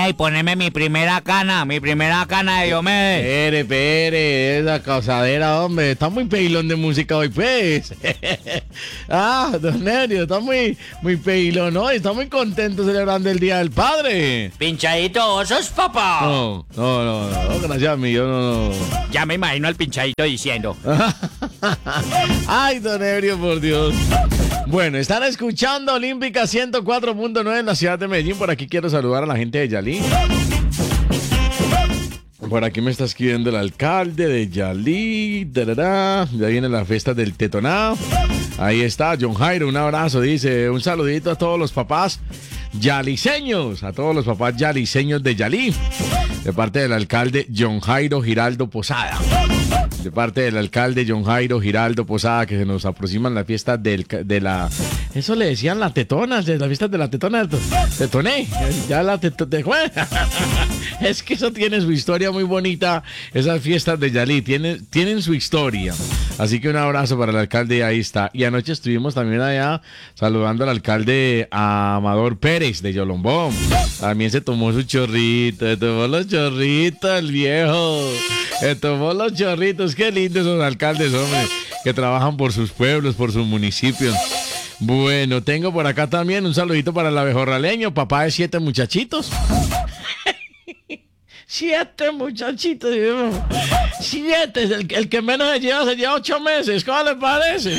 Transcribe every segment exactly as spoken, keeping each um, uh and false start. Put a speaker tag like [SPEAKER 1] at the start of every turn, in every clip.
[SPEAKER 1] ay, poneme mi primera cana, mi primera cana de Diomedes.
[SPEAKER 2] Pere, pere, esa causadera, hombre. Está muy peilón de música hoy, pues. Ah, don Nerio, está muy, muy peilón hoy. Está muy contento celebrando el Día del Padre.
[SPEAKER 1] Pinchadito, ¿vos sos papá?
[SPEAKER 2] No, no, no, no, gracias a mí, yo no, no.
[SPEAKER 1] Ya me imagino al pinchadito diciendo.
[SPEAKER 2] Ay, don Ebrio, por Dios. Bueno, están escuchando Olímpica ciento cuatro punto nueve en la ciudad de Medellín. Por aquí quiero saludar a la gente de Yalí. Por aquí me está escribiendo el alcalde de Yalí. Tarará. Ya viene la fiesta del Tetoná. Ahí está, John Jairo, un abrazo. Dice, un saludito a todos los papás yaliseños, a todos los papás yaliseños de Yalí. De parte del alcalde John Jairo Giraldo Posada. De parte del alcalde John Jairo Giraldo Posada, que se nos aproximan las fiestas del, de la... Eso le decían las tetonas, de las fiestas de la tetona, tetoné, ya la tetone. Es que eso tiene su historia muy bonita, esas fiestas de Yalí, tienen, tienen su historia. Así que un abrazo para el alcalde, ahí está. Y anoche estuvimos también allá saludando al alcalde Amador Pérez de Yolombó. También se tomó su chorrito, se tomó los chorritos, el viejo. Se tomó los chorritos. Qué lindos esos alcaldes, hombre, que trabajan por sus pueblos, por sus municipios. Bueno, tengo por acá también un saludito para el abejorraleño, papá de siete muchachitos. Siete muchachitos, Dios. Siete, el, el que menos se lleva, se lleva ocho meses. ¿Cómo le parece?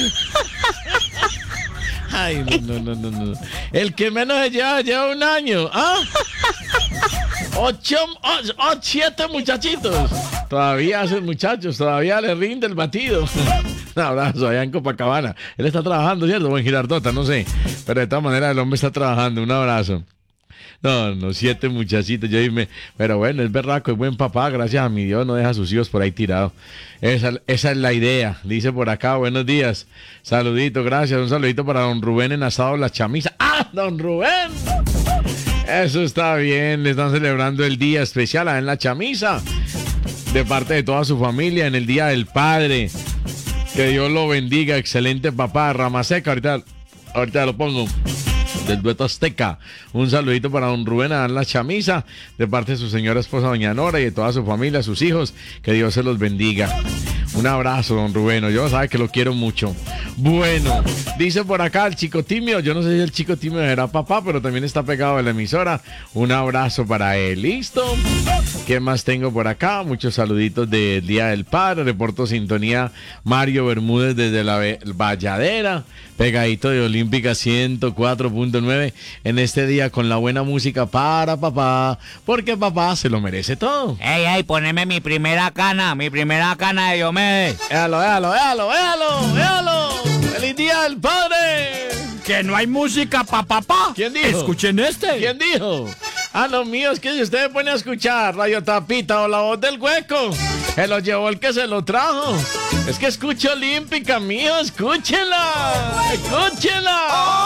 [SPEAKER 2] Ay, no, no, no, no. El que menos se lleva, lleva un año. ¿Ah? Ocho, ocho, ocho, siete muchachitos. Todavía hacen muchachos, todavía le rinde el batido. Un abrazo allá en Copacabana. Él está trabajando, ¿cierto? O en Girardota, no sé. Pero de todas maneras el hombre está trabajando. Un abrazo. No, no, siete muchachitos, yo dime, pero bueno, es berraco, es buen papá, gracias a mi Dios, no deja a sus hijos por ahí tirados. Esa, esa es la idea, dice por acá, buenos días, saludito, gracias, un saludito para don Rubén en Asado La Chamisa. ¡Ah, don Rubén! Eso está bien, le están celebrando el día especial en La Chamisa, de parte de toda su familia, en el Día del Padre. Que Dios lo bendiga, excelente papá, Ramaseca, ahorita, ahorita lo pongo. Del dueto Azteca. Un saludito para don Rubén a La Chamisa, de parte de su señora esposa doña Nora y de toda su familia, sus hijos, que Dios se los bendiga. Un abrazo, don Rubén, yo sabe que lo quiero mucho. Bueno, dice por acá el chico tímido, yo no sé si el chico tímido era papá, pero también está pegado a la emisora. Un abrazo para él, listo. ¿Qué más tengo por acá? Muchos saluditos del Día del Padre, reporto sintonía Mario Bermúdez desde la Valladera, pegadito de Olímpica ciento cuatro punto nueve en este día con la buena música para papá, porque papá se lo merece todo.
[SPEAKER 1] Ey, ey, poneme mi primera cana, mi primera cana de Diomedes.
[SPEAKER 2] Véalo, véalo, véalo, véalo, véalo. ¡Feliz Día del Padre!
[SPEAKER 1] Que no hay música pa' papá.
[SPEAKER 2] ¿Quién dijo?
[SPEAKER 1] Escuchen este.
[SPEAKER 2] ¿Quién dijo? Ah, lo mío es que si usted pone a escuchar Radio Tapita o La Voz del Hueco, se lo llevó el que se lo trajo. Es que escucha Olímpica, mío, escúchela. Escúchela.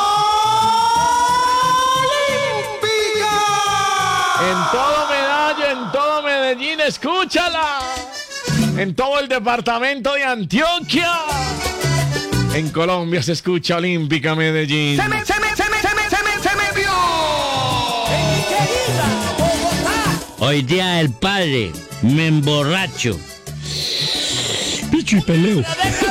[SPEAKER 3] ¡Olímpica!
[SPEAKER 2] En todo Medallo, en todo Medellín, escúchala. En todo el departamento de Antioquia. En Colombia se escucha Olímpica Medellín.
[SPEAKER 3] ¡Se me, se me, se me, se me, se me, se me vio!
[SPEAKER 1] Hoy Día del Padre, me emborracho. Picho y peleo.